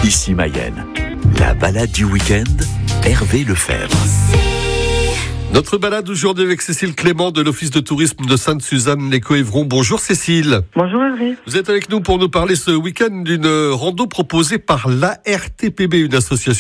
Ici Mayenne. La balade du week-end, Hervé Lefebvre. Notre balade aujourd'hui avec Cécile Clément de l'Office de tourisme de Sainte-Suzanne-les-Coëvrons. Bonjour Cécile. Bonjour Hervé. Vous êtes avec nous pour nous parler ce week-end d'une rando proposée par l'ARTPB, une association